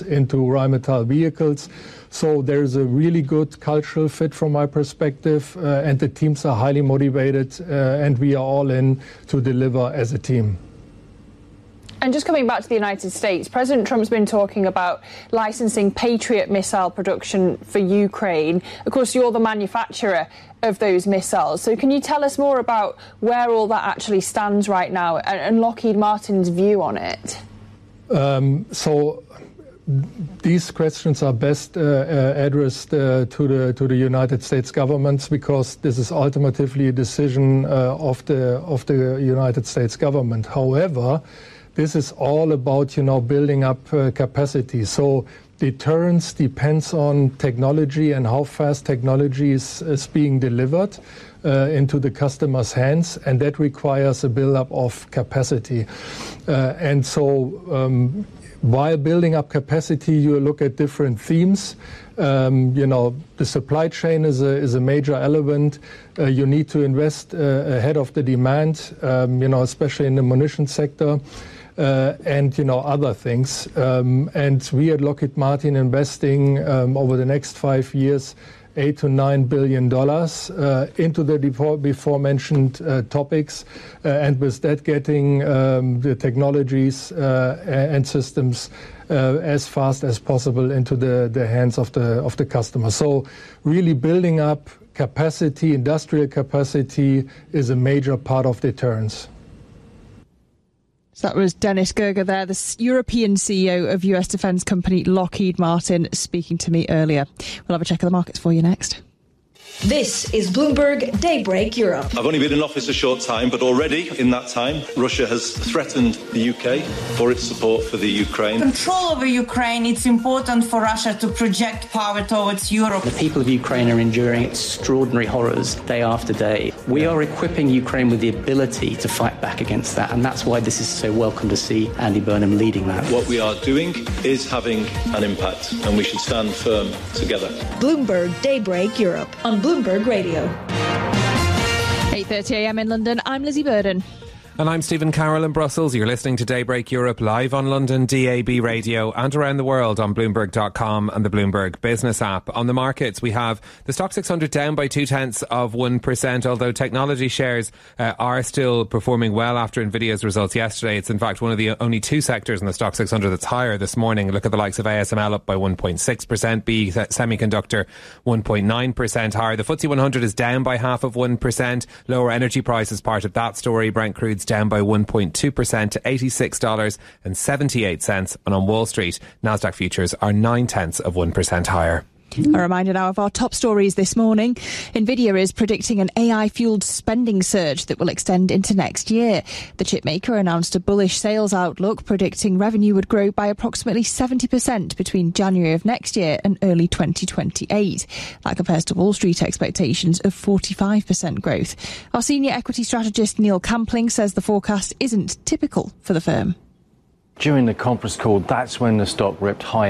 systems into Rheinmetall vehicles. So there's a really good cultural fit from my perspective, and the teams are highly motivated, and we are all in to deliver as a team. And just coming back to the United States, President Trump's been talking about licensing Patriot missile production for Ukraine. Of course, you're the manufacturer of those missiles. So can you tell us more about where all that actually stands right now and Lockheed Martin's view on it? So these questions are best addressed to the United States government, because this is ultimately a decision of the United States government. However, this is all about, building up capacity. So deterrence depends on technology and how fast technology is being delivered into the customer's hands, and that requires a build-up of capacity. And so while building up capacity, you look at different themes. The supply chain is a major element. You need to invest ahead of the demand, especially in the munition sector. And other things. And we at Lockheed Martin investing over the next 5 years $8 to $9 billion into the before mentioned topics, and with that getting the technologies and systems as fast as possible into the hands of the customer. So really building up capacity, industrial capacity, is a major part of deterrence. So that was Dennis Gerger there, the European CEO of US defence company Lockheed Martin, speaking to me earlier. We'll have a check of the markets for you next. This is Bloomberg Daybreak Europe. I've only been in office a short time, but already in that time, Russia has threatened the UK for its support for the Ukraine. Control over Ukraine, it's important for Russia to project power towards Europe. The people of Ukraine are enduring extraordinary horrors day after day. We are equipping Ukraine with the ability to fight back against that, and that's why this is so welcome to see Andy Burnham leading that. What we are doing is having an impact, and we should stand firm together. Bloomberg Daybreak Europe on Bloomberg Radio. 8:30 a.m. in London. I'm Lizzie Burden. And I'm Stephen Carroll in Brussels. You're listening to Daybreak Europe live on London DAB radio and around the world on Bloomberg.com and the Bloomberg Business app. On the markets, we have the Stock 600 down by 0.2%, although technology shares are still performing well after Nvidia's results yesterday. It's in fact one of the only two sectors in the Stock 600 that's higher this morning. Look at the likes of ASML up by 1.6%, BE Semiconductor 1.9% higher. The FTSE 100 is down by 0.5%. Lower energy prices part of that story. Brent crude's down by 1.2% to $86.78. And on Wall Street, Nasdaq futures are 0.9% higher. A reminder now of our top stories this morning. Nvidia is predicting an AI-fueled spending surge that will extend into next year. The chipmaker announced a bullish sales outlook, predicting revenue would grow by approximately 70% between January of next year and early 2028. That compares to Wall Street expectations of 45% growth. Our senior equity strategist Neil Campling says the forecast isn't typical for the firm. During the conference call, that's when the stock ripped higher.